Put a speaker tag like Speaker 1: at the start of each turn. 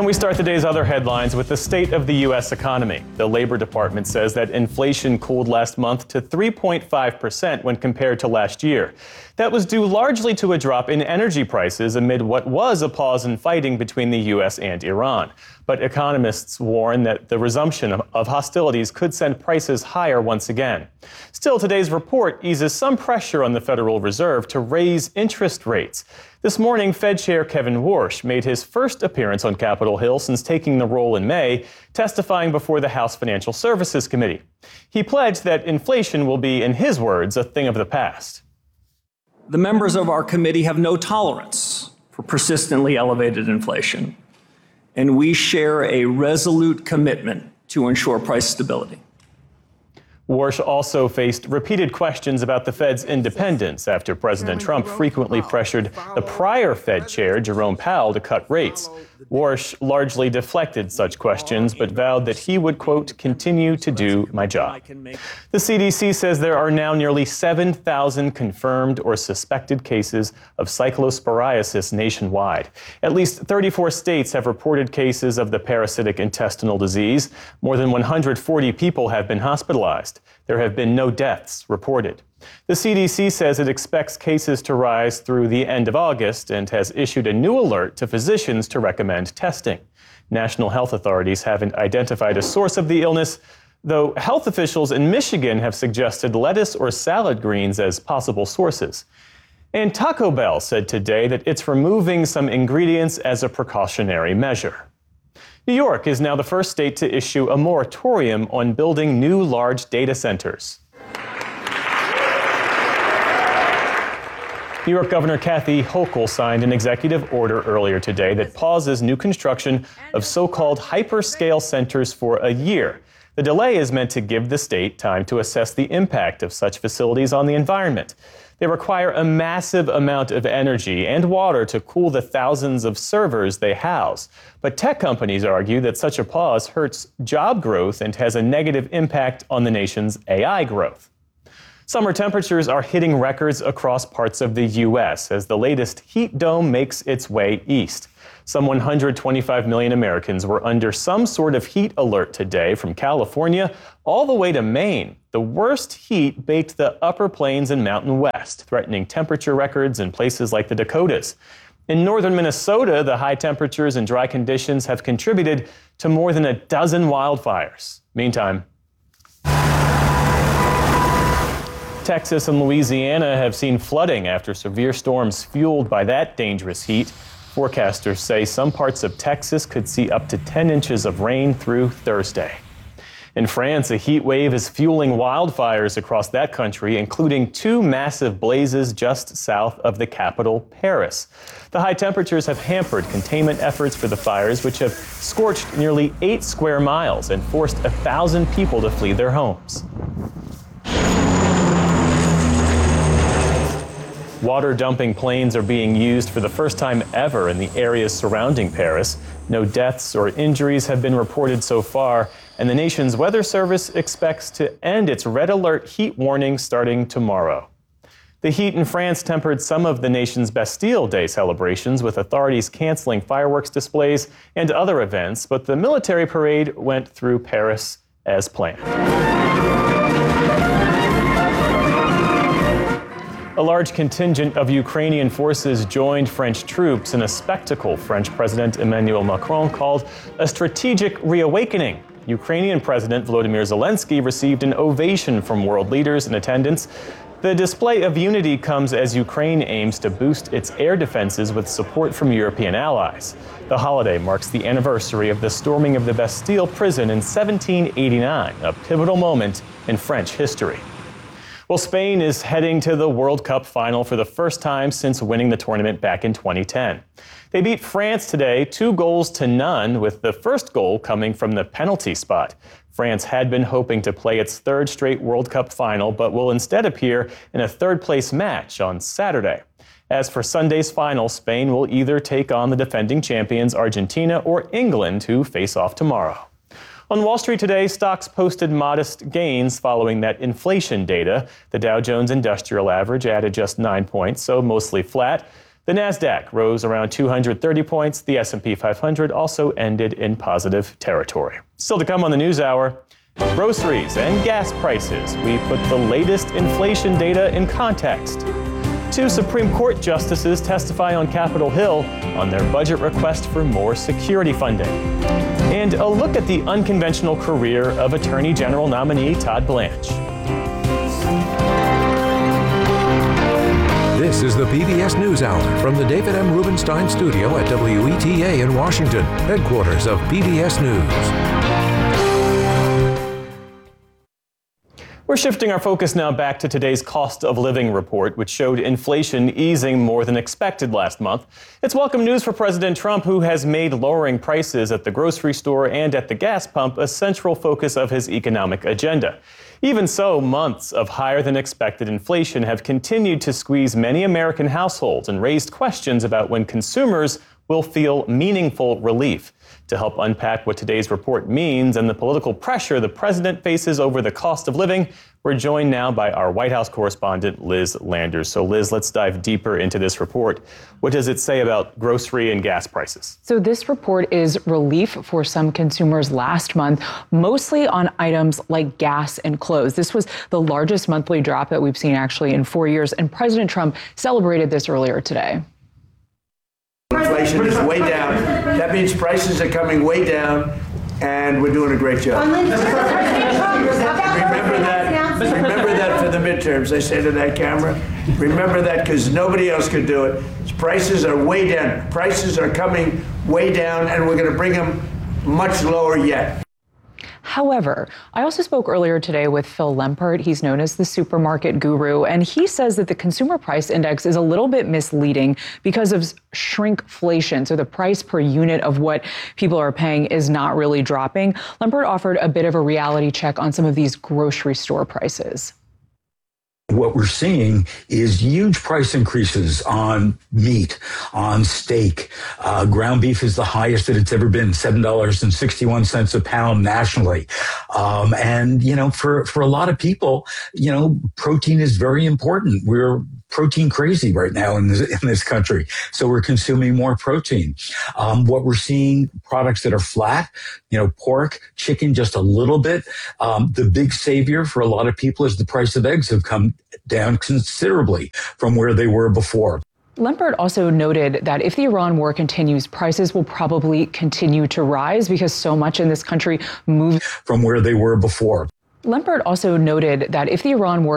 Speaker 1: And we start the day's other headlines with the state of the U.S. economy. The Labor Department says that inflation cooled last month to 3.5% when compared to last year. That was due largely to a drop in energy prices amid what was a pause in fighting between the U.S. and Iran. But economists warn that the resumption of hostilities could send prices higher once again. Still, today's report eases some pressure on the Federal Reserve to raise interest rates. This morning, Fed Chair Kevin Warsh made his first appearance on Capitol Hill since taking the role in May, testifying before the House Financial Services Committee. He pledged that inflation will be, in his words, a thing of the past.
Speaker 2: The members of our committee have no tolerance for persistently elevated inflation, and we share a resolute commitment to ensure price stability.
Speaker 1: Warsh also faced repeated questions about the Fed's independence after President Trump frequently pressured the prior Fed chair, Jerome Powell, to cut rates. Warsh largely deflected such questions, but vowed that he would, quote, continue to do my job. The CDC says there are now nearly 7,000 confirmed or suspected cases of cyclosporiasis nationwide. At least 34 states have reported cases of the parasitic intestinal disease. More than 140 people have been hospitalized. There have been no deaths reported. The CDC says it expects cases to rise through the end of August and has issued a new alert to physicians to recommend testing. National health authorities haven't identified a source of the illness, though health officials in Michigan have suggested lettuce or salad greens as possible sources. And Taco Bell said today that it's removing some ingredients as a precautionary measure. New York is now the first state to issue a moratorium on building new large data centers. New York Governor Kathy Hochul signed an executive order earlier today that pauses new construction of so-called hyperscale centers for a year. The delay is meant to give the state time to assess the impact of such facilities on the environment. They require a massive amount of energy and water to cool the thousands of servers they house. But tech companies argue that such a pause hurts job growth and has a negative impact on the nation's AI growth. Summer temperatures are hitting records across parts of the U.S. as the latest heat dome makes its way east. Some 125 million Americans were under some sort of heat alert today, from California all the way to Maine. The worst heat baked the Upper Plains and Mountain West, threatening temperature records in places like the Dakotas. In northern Minnesota, the high temperatures and dry conditions have contributed to more than a dozen wildfires. Meantime, Texas and Louisiana have seen flooding after severe storms fueled by that dangerous heat. Forecasters say some parts of Texas could see up to 10 inches of rain through Thursday. In France, a heat wave is fueling wildfires across that country, including two massive blazes just south of the capital, Paris. The high temperatures have hampered containment efforts for the fires, which have scorched nearly 8 square miles and forced 1,000 people to flee their homes. Water-dumping planes are being used for the first time ever in the areas surrounding Paris. No deaths or injuries have been reported so far, and the nation's weather service expects to end its red alert heat warning starting tomorrow. The heat in France tempered some of the nation's Bastille Day celebrations, with authorities canceling fireworks displays and other events, but the military parade went through Paris as planned. A large contingent of Ukrainian forces joined French troops in a spectacle French President Emmanuel Macron called a strategic reawakening. Ukrainian President Volodymyr Zelensky received an ovation from world leaders in attendance. The display of unity comes as Ukraine aims to boost its air defenses with support from European allies. The holiday marks the anniversary of the storming of the Bastille prison in 1789, a pivotal moment in French history. Well, Spain is heading to the World Cup final for the first time since winning the tournament back in 2010. They beat France today 2-0, with the first goal coming from the penalty spot. France had been hoping to play its third straight World Cup final, but will instead appear in a third-place match on Saturday. As for Sunday's final, Spain will either take on the defending champions Argentina or England, who face off tomorrow. On Wall Street today, stocks posted modest gains following that inflation data. The Dow Jones Industrial Average added just 9 points, so mostly flat. The Nasdaq rose around 230 points. The S&P 500 also ended in positive territory. Still to come on the NewsHour, groceries and gas prices. We put the latest inflation data in context. 2 Supreme Court justices testify on Capitol Hill on their budget request for more security funding. And a look at the unconventional career of Attorney General nominee Todd Blanche.
Speaker 3: This is the PBS NewsHour from the David M. Rubenstein studio at WETA in Washington, headquarters of PBS News.
Speaker 1: We're shifting our focus now back to today's cost of living report, which showed inflation easing more than expected last month. It's welcome news for President Trump, who has made lowering prices at the grocery store and at the gas pump a central focus of his economic agenda. Even so, months of higher than expected inflation have continued to squeeze many American households and raised questions about when consumers will feel meaningful relief. To help unpack what today's report means and the political pressure the president faces over the cost of living, we're joined now by our White House correspondent, Liz Landers. So, Liz, let's dive deeper into this report. What does it say about grocery and gas prices?
Speaker 4: So this report is relief for some consumers last month, mostly on items like gas and clothes. This was the largest monthly drop that we've seen actually in 4 years, and President Trump celebrated this earlier today.
Speaker 5: Inflation is way down. That means prices are coming way down, and we're doing a great job. Remember that for the midterms. I say to that camera, remember that, because nobody else could do it. Prices are way down. Prices are coming way down, and we're going to bring them much lower yet.
Speaker 4: However, I also spoke earlier today with Phil Lempert. He's known as the supermarket guru, and he says that the consumer price index is a little bit misleading because of shrinkflation. So the price per unit of what people are paying is not really dropping. Lempert offered a bit of a reality check on some of these grocery store prices.
Speaker 6: What we're seeing is huge price increases on meat, on steak. Ground beef is the highest that it's ever been, $7.61 a pound nationally. And, you know, for a lot of people, you know, protein is very important. We're protein crazy right now in this country. So we're consuming more protein. What we're seeing, products that are flat, you know, pork, chicken, just a little bit. The big savior for a lot of people is the price of eggs have come down considerably from where they were before.
Speaker 4: Lempert also noted that if the Iran war continues, prices will probably continue to rise because so much in this country moves
Speaker 6: from where they were before.
Speaker 4: Lempert also noted that if the Iran war